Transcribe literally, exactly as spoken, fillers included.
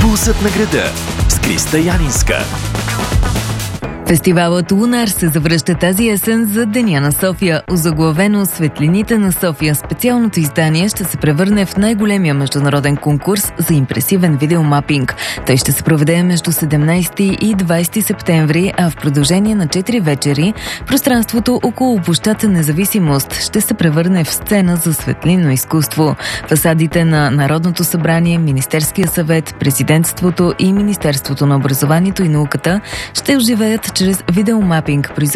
Пулсът на града с Криста Янинска. Фестивалът Лунар се завръща тази есен за Деня на София. Озаглавено "Светлините на София", специалното издание ще се превърне в най-големия международен конкурс за импресивен видеомапинг. Той ще се проведе между седемнайсети и двайсети септември, а в продължение на четири вечери пространството около площадта Независимост ще се превърне в сцена за светлинно изкуство. Фасадите на Народното събрание, Министерския съвет, Президентството и Министерството на образованието и науката ще оживеят чрез видеомапинг,